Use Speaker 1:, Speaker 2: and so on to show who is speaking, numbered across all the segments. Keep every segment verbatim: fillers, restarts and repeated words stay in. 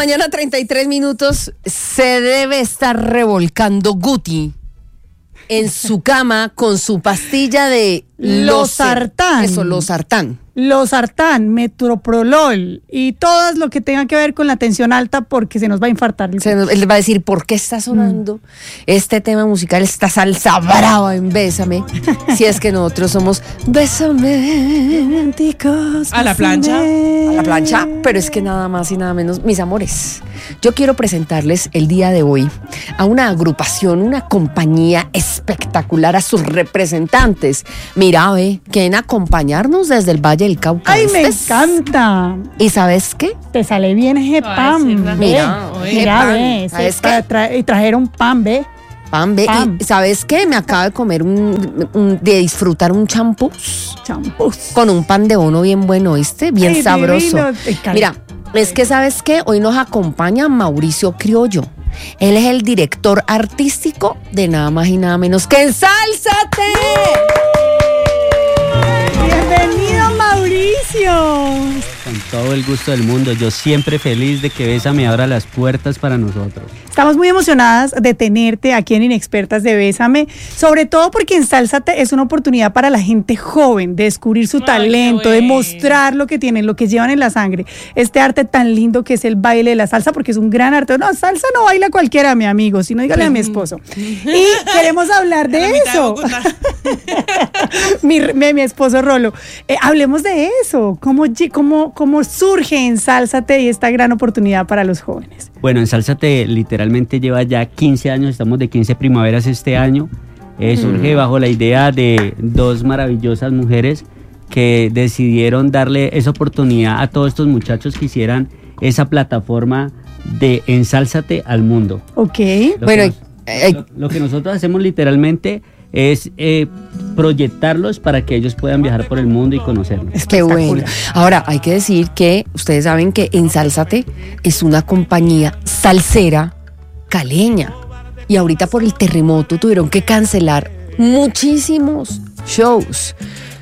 Speaker 1: mañana, treinta y tres minutos. Se debe estar revolcando Guti en su cama con su pastilla de
Speaker 2: losartán.
Speaker 1: Eso, losartán.
Speaker 2: Losartán, metoprolol y todo lo que tenga que ver con la tensión alta, porque se nos va a infartar.
Speaker 1: Se nos, él va a decir, ¿por qué está sonando mm. este tema musical, esta salsa brava en Bésame? Si es que nosotros somos Bésame, ticos,
Speaker 3: a la plancha.
Speaker 1: A la plancha, pero es que nada más y nada menos, mis amores, yo quiero presentarles el día de hoy a una agrupación, una compañía espectacular, a sus representantes. Mira, ve, quieren acompañarnos desde el Valle del Cauca.
Speaker 2: ¡Ay, me encanta!
Speaker 1: ¿Y sabes qué?
Speaker 2: Te sale bien ese pan.
Speaker 1: Mira,
Speaker 2: mira, ve.
Speaker 1: ¿Sabes qué?
Speaker 2: Tra- y trajeron pan, ve.
Speaker 1: Pan, ve. Pan. ¿Y sabes qué? Me acabo de comer un, un de disfrutar un champús.
Speaker 2: Champús.
Speaker 1: Con un pan de bono bien bueno, ¿viste? Bien Ay, sabroso. Mira, es que ¿sabes qué? Hoy nos acompaña Mauricio Criollo. Él es el director artístico de nada más y nada menos que Ensálzate.
Speaker 2: ¡Bienvenido, Mauricio!
Speaker 4: Con todo el gusto del mundo, yo siempre feliz de que Bésame abra las puertas para nosotros.
Speaker 2: Estamos muy emocionadas de tenerte aquí en Inexpertas de Bésame, sobre todo porque Ensálzate es una oportunidad para la gente joven de descubrir su Ay, talento, de mostrar lo que tienen, lo que llevan en la sangre. Este arte tan lindo que es el baile de la salsa, porque es un gran arte. No, salsa no baila cualquiera, mi amigo, sino dígale a mi esposo. Y queremos hablar de eso. mi, mi, mi esposo Rolo. Eh, hablemos de eso. ¿Cómo, cómo, cómo surge Ensálzate y esta gran oportunidad para los jóvenes?
Speaker 4: Bueno, Ensálzate literalmente lleva ya quince años, estamos de quince primaveras este año. Eh, surge mm. bajo la idea de dos maravillosas mujeres que decidieron darle esa oportunidad a todos estos muchachos que hicieran esa plataforma de Ensálzate al mundo.
Speaker 2: Ok.
Speaker 4: Lo
Speaker 1: bueno,
Speaker 4: que nos, eh, lo, lo que nosotros hacemos literalmente es eh, proyectarlos para que ellos puedan viajar por el mundo y conocerlos.
Speaker 1: Es que bueno. Ahora, hay que decir que ustedes saben que Ensálzate es una compañía salsera caleña. Y ahorita por el terremoto tuvieron que cancelar muchísimos shows.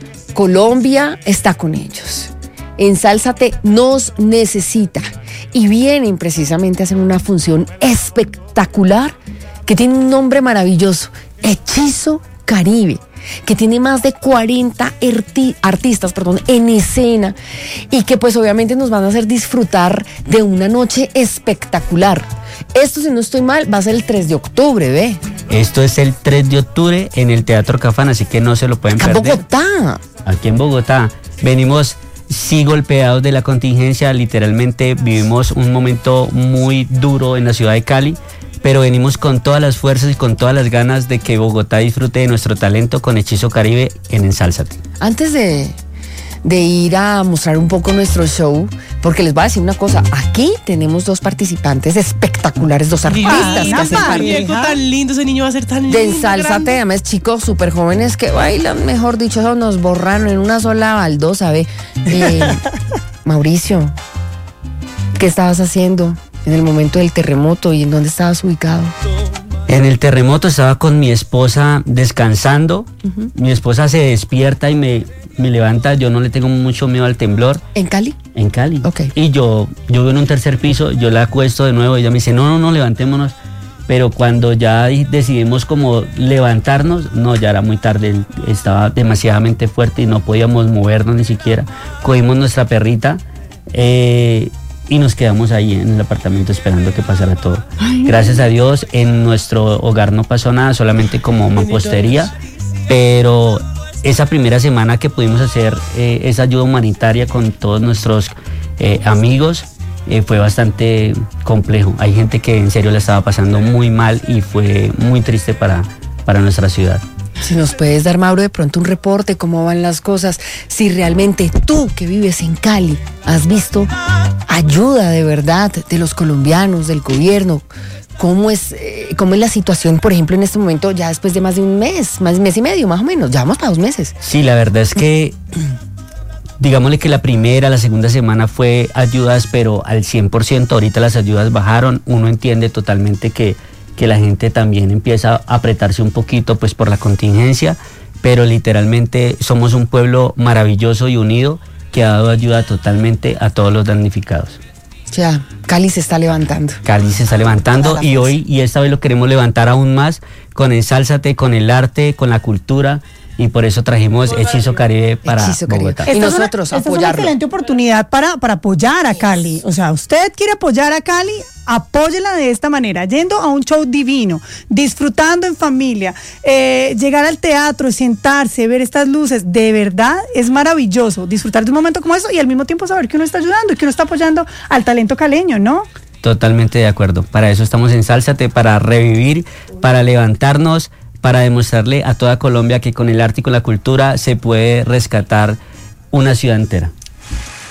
Speaker 1: Colombia está con ellos. Ensálzate nos necesita. Y vienen precisamente a hacer una función espectacular que tiene un nombre maravilloso. Hechizo Caribe, que tiene más de cuarenta arti- artistas perdón, en escena y que pues obviamente nos van a hacer disfrutar de una noche espectacular. Esto, si no estoy mal, va a ser el tres de octubre, ¿ve?
Speaker 4: Esto es el tres de octubre en el Teatro Cafán, así que no se lo pueden
Speaker 1: perder.
Speaker 4: ¿En
Speaker 1: Bogotá?
Speaker 4: Aquí en Bogotá. Venimos sí golpeados de la contingencia, literalmente vivimos un momento muy duro en la ciudad de Cali, pero venimos con todas las fuerzas y con todas las ganas de que Bogotá disfrute de nuestro talento con Hechizo Caribe en Ensálzate.
Speaker 1: Antes de, de ir a mostrar un poco nuestro show, porque les voy a decir una cosa, aquí tenemos dos participantes espectaculares, dos artistas
Speaker 3: Ay,
Speaker 1: que hacen parte
Speaker 3: tan lindo, ese niño va a ser tan lindo.
Speaker 1: De Ensálzate, además chicos súper jóvenes que bailan, mejor dicho, eso nos borraron en una sola baldosa, ¿ve? Eh, Mauricio, ¿qué estabas haciendo en el momento del terremoto y en dónde estabas ubicado?
Speaker 4: En el terremoto estaba con mi esposa descansando. Uh-huh. Mi esposa se despierta y me, me levanta. Yo no le tengo mucho miedo al temblor.
Speaker 1: ¿En Cali?
Speaker 4: En Cali.
Speaker 1: Ok.
Speaker 4: Y yo, yo vivo en un tercer piso, yo la acuesto de nuevo y ella me dice, no, no, no, levantémonos. Pero cuando ya decidimos como levantarnos, no, ya era muy tarde, estaba demasiadamente fuerte y no podíamos movernos ni siquiera. Cogimos nuestra perrita, eh, y nos quedamos ahí en el apartamento esperando que pasara todo. Ay, gracias a Dios en nuestro hogar no pasó nada, solamente como mampostería, pero esa primera semana que pudimos hacer eh, esa ayuda humanitaria con todos nuestros eh, amigos eh, fue bastante complejo. Hay gente que en serio la estaba pasando muy mal y fue muy triste para, para nuestra ciudad.
Speaker 1: Si nos puedes dar, Mauro, de pronto un reporte, cómo van las cosas, si realmente tú que vives en Cali has visto ayuda de verdad de los colombianos, del gobierno, cómo es, eh, cómo es la situación, por ejemplo, en este momento, ya después de más de un mes, más de un mes y medio, más o menos, ya vamos para dos meses.
Speaker 4: Sí, la verdad es que, digámosle que la primera, la segunda semana fue ayudas, pero al cien por ciento, ahorita las ayudas bajaron, uno entiende totalmente que que la gente también empieza a apretarse un poquito pues por la contingencia, pero literalmente somos un pueblo maravilloso y unido que ha dado ayuda totalmente a todos los damnificados.
Speaker 1: O sea, Cali se está levantando.
Speaker 4: Cali se está levantando y hoy, y esta vez lo queremos levantar aún más con Ensálzate, con el arte, con la cultura. Y por eso trajimos Hechizo Caribe para
Speaker 1: Hechizo Caribe.
Speaker 4: Bogotá.
Speaker 1: Y
Speaker 2: Esta es
Speaker 1: nosotros
Speaker 2: una, esta es una
Speaker 1: apoyarlo.
Speaker 2: excelente oportunidad para, para apoyar a Cali. O sea, usted quiere apoyar a Cali, apóyela de esta manera, yendo a un show divino, disfrutando en familia, eh, llegar al teatro, sentarse, ver estas luces. De verdad es maravilloso disfrutar de un momento como eso y al mismo tiempo saber que uno está ayudando y que uno está apoyando al talento caleño, ¿no?
Speaker 4: Totalmente de acuerdo. Para eso estamos en Ensálzate, para revivir, para levantarnos, para demostrarle a toda Colombia que con el arte y con la cultura se puede rescatar una ciudad entera.